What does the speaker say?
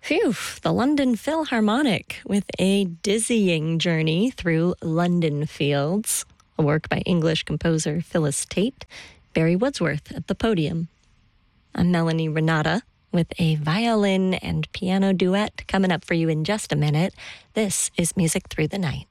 Phew, the London Philharmonic with a dizzying journey through London fields, a work by English composer Phyllis Tate, Barry Wordsworth at the podium. I'm Melanie Renata with a violin and piano duet coming up for you in just a minute. This is Music Through the Night.